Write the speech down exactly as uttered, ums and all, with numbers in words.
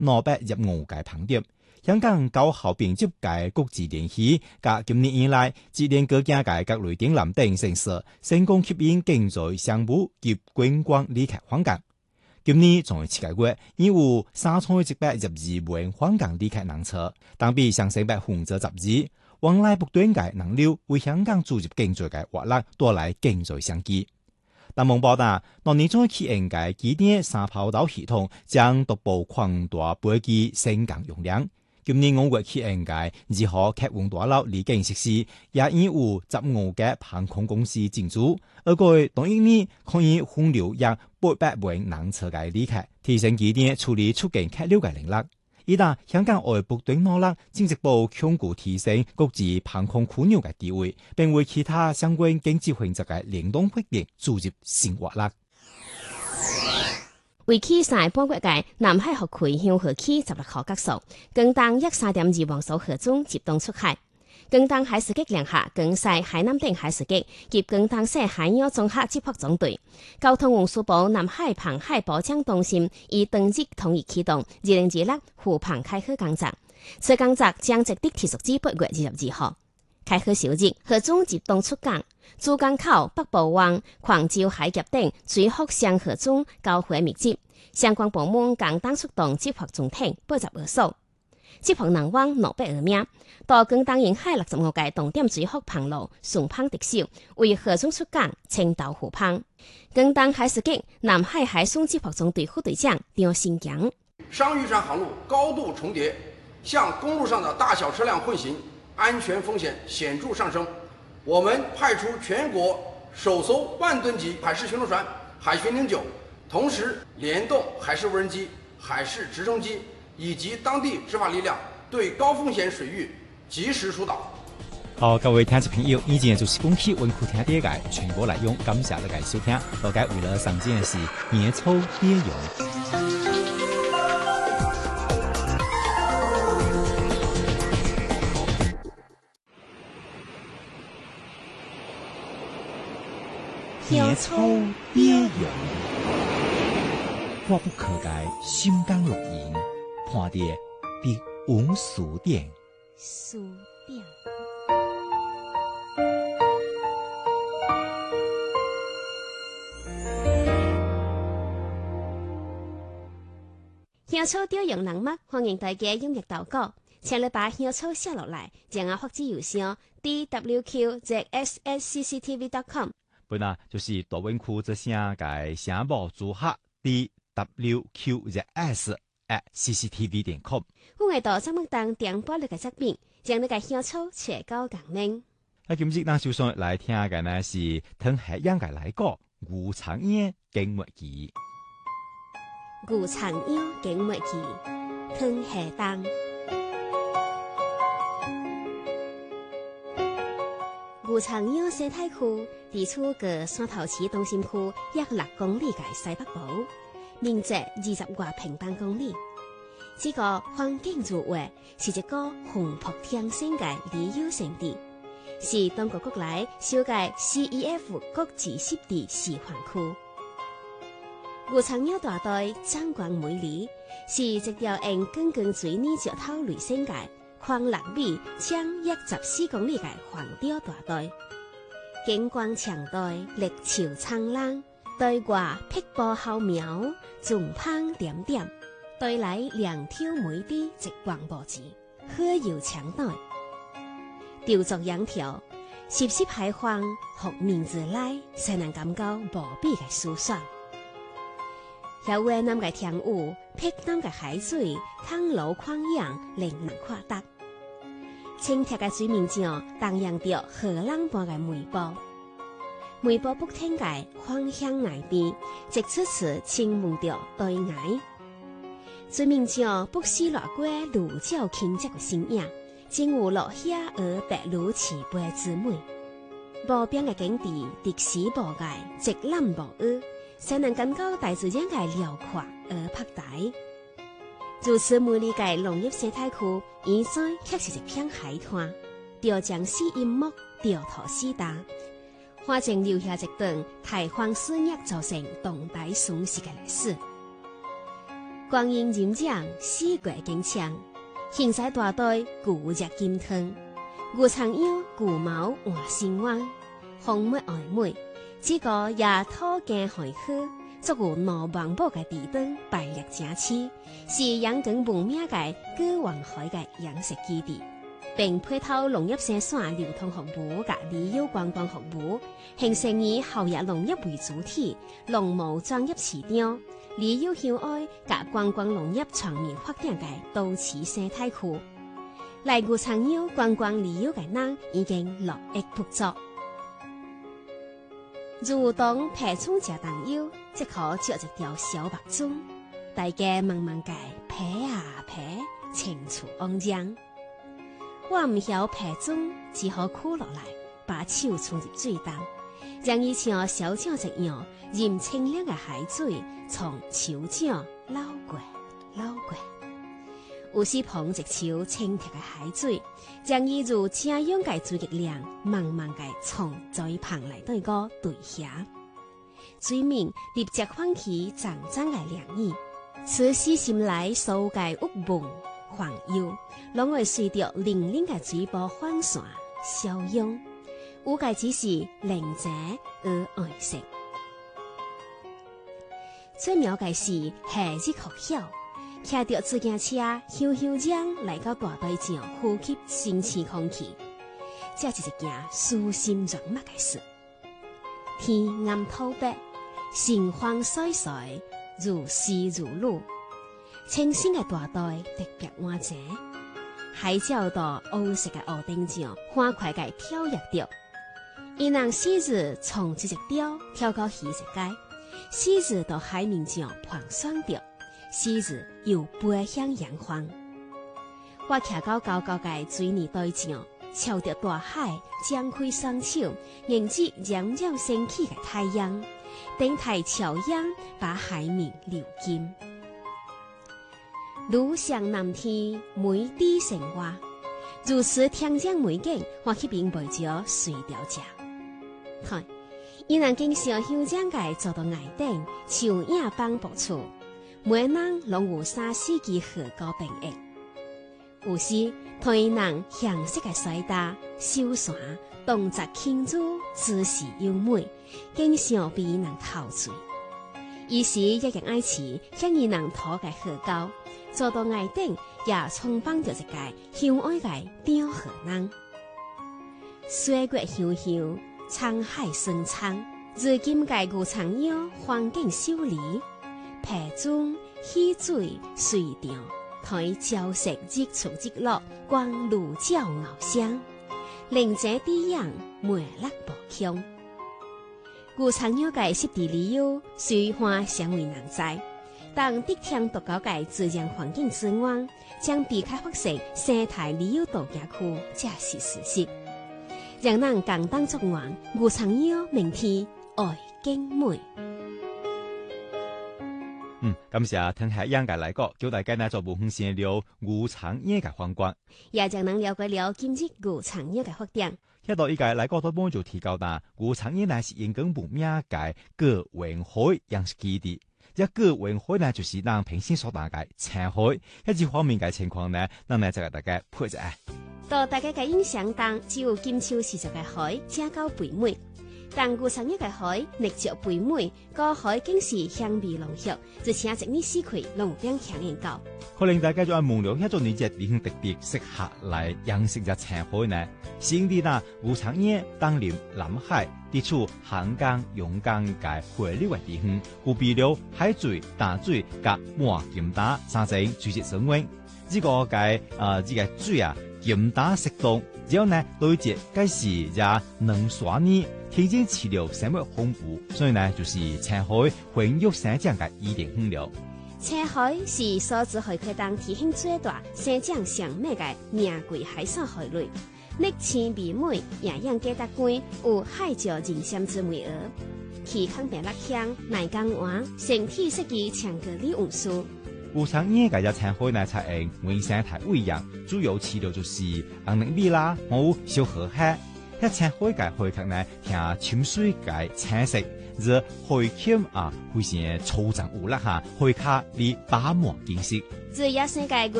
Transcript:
兩百入五屆捧碟。香港高校編輯界國際聯繫，甲今年以來，接連各家界各類電纜等城市成功吸引競賽商務及觀光旅客訪港。今年從七個月，已有三千一百入二萬訪港旅客人次，當比上升百分之十二。往來不斷嘅人流為香港注入經濟嘅活力，帶來經濟商機。但網報道，當年再起應嘅機電三跑道系統將逐步擴大飛機升降容量。今年五月起應嘅二號客運大樓離境設施，也已有十五個航空公司進駐。而過同一年可以分流約八百萬人次嘅旅客，提升機電處理出境客流嘅能力。而但香港會不斷努力，進一步鞏固提升國際航空樞紐嘅地位，並為其他相關經濟性質嘅聯動活動注入新活力。 為期三半月嘅南海學區向河區十六號結束，更當約三點二萬艘河種集中出海。更當海事局轄下更西海南等海事局及更當市海洋綜合執法總隊、交通運輸部南海澎海保障中心已登記同意啟動二零二六赴澎開河工作。此工作將直接持續至八月二十二號。開河首日，河種集中出港，珠江口、北部灣、광州海峽等水福上河種交匯密集，相關部門共同出動執法總艇八十二艘，執法人員兩百餘名，到更當沿海六十五個重點水福澎路順澎敵守，為河種出港清道護澎。更當海事局南海海送執法總隊副隊長廖新強， 商玉山航路高度重疊，向公路上的大小車輛混行，安全風險顯著上升。我們派出全國首艘萬噸級海事巡邏船海巡零九，同時聯動海事無人機、海事直升機以及當地執法力量，對高風險水域及時疏導。 好，各位聽眾朋友，以前就是講起文庫聽啲嘅全部內容，感謝大家收聽。大家為了上件事，野草邊用。野草邊用，我不可解心肝錄音，看啲別無數點。 數點。野草雕用人物，歡迎大家踴躍投稿，請你把野草寫落來，將我發至郵箱 d w q z s s c c t v dot com。 本啊，就是大文庫這聲嘅聲幕組合 d w q z s at c c t v dot com。 我係到節目當電波你嘅側邊，將你嘅野草寫高講明。 啊，今日咱就上來聽嘅呢是聽海洋嘅來歌，吳長燕經墨記。 吳長燕經墨記，聽海當。吳長燕生態區地處個山頭市中心區約六公里嘅西北部，面積二十多平方公里。這個環境如畫，是一個蓬勃天生嘅旅遊勝地，是中國國內首個 C E F 國際濕地示範區。吳長燕大隊壯觀美麗，是一條沿耿耿水泥石頭累成嘅寬六米、長約十四公里嘅環島大隊，景觀長帶，綠潮蒼藍，對外碧波浩渺，縱澎點點，對來兩條美麗直橫波子，河游長帶，雕琢窈窕，細細排放，學名字來，才能感覺無比嘅舒爽。有越南嘅天霧，碧藍嘅海水，湯樓曠洋，令人看得。清澈嘅水面上蕩漾着荷浪般嘅微波，微波不停嘅芳香內邊，直出似輕霧着對崖。水面上不時掠過鹿角輕隻嘅身影，正有落下而白鷺慈悲之美。無邊嘅景地，歷史無礙，直覽無惡，才能感覺大自然嘅遼闊而龐大。如此美麗嘅農業生態區，現在卻是一片海灘，吊江絲一木，吊頭絲搭，花正留下一段台灣事業造成動態損失嘅歷史。 光陰荏苒，四季經搶，形勢大隊古日金湯，牛腸腰古毛換新灣，紅梅曖昧，這個也土間海河，作有羅網堡嘅地燈排列整齊，是陽光聞名嘅過往海嘅養殖基地，並配套農業生產流通服務及旅遊觀光服務，形成以後日農業為主體，農務專業市場。旅遊向愛及觀光農業全面發展嘅都市生態區，來牛腸腰觀光旅遊嘅人已經絡繹不絕。如當皮蔥食當腰，即可著一條小白粽，大家慢慢嘅皮啊皮，清楚安詳。我唔曉皮粽，只好箍落來，把手沖入水當，讓伊像小鳥一樣，任清涼嘅海水從手掌撈過撈過，有時捧一手清澈嘅海水，讓伊如這樣嘅水力量，慢慢嘅從在旁來對個對下，水面立即泛起陣陣嘅涼意，此時心內所嘅鬱悶煩憂，攏會隨着粼粼嘅水波反散消融，有嘅只是寧靜而安息。最妙嘅是夏日酷曉，騎着自行車悠悠將來到大隊上呼吸新鮮空氣，這是一件舒心軟默嘅事。天暗土白，心慌碎碎，如絲如露。清新嘅大隊特別安靜，海鳥到烏色嘅屋頂上歡快嘅跳躍着，伊人獅子從這隻雕跳到魚食街。獅子到海面上盤旋着，獅子又飛向陽光。我騎到高高嘅水泥堆上，朝着大海張開雙手，迎接冉冉升起嘅太陽，等待朝陽把海面流金。如上南天，每滴成蛙，如此天將美景，我去並袂着隨條食。看。伊人經常香將嘅做到崖頂，樹影幫薄處，每人攏有三四支河高並翼。有時，同伊人詳細嘅甩打、繡線、動作輕俎，姿勢優美，經常被伊人陶醉。伊時一樣愛似向伊人討嘅河高，做到崖頂也充幫着一個香愛嘅雕河人。歲月悠悠。滄海深長，如今嘅牛腸腰環境秀麗，皮中溪水水調，台礁石日出日落，光鹿角翱翔，靈者地樣梅勒無窮。牛腸腰嘅濕地旅遊雖然尚未人知，但得聽獨高嘅自然環境之外，將被開發成生態旅遊度假區，這是事實。讓人共當作願，牛腸腰明天愛更美。 嗯，感謝聽下央界來個，叫大家呢做部分先了牛腸腰嘅相關， 也讓人了解了今日牛腸腰嘅發展。 一到依個來個都幫助提高啦，牛腸腰呢是人工不名嘅個文海養殖基地，一個文海呢就是讓平時所打嘅青海，一啲方面嘅情況呢，咱呢就給大家配一下。 到大家嘅印象當，只有金秋時節嘅海正夠肥美，但牛腸腰嘅海歷著肥美，個海竟是香味濃郁，而且一年四季攏有兩香年高。 可能大家就按夢了，一種年節地方特別適合來養殖隻青海呢。先啲啦，牛腸腰當臨南海，地處漢江、陽江嘅匯流嘅地方，有備了海水、淡水甲滿金打三種水質生溫。呢個嘅呃，呢個水啊。金打適當，然後呢，對接該是也能刷呢，天然飼料生物豐富，所以呢，就是青海混育生長嘅一定很了。 青海是所知海區當體型最大、生長上美嘅名貴海產海類，歷青美美，營養價值高，有海椒人參之美鵝，其抗病辣香、耐降溫，身體適宜強格力運輸。 牛腸腰嘅隻青海呢，採用原生態餵養，主要飼料就是紅糯米啦、冇小河蝦。 一請海界海客呢，聽潛水界青色，則海謙啊，會先粗長有力下，海卡離把門見識。 最一世界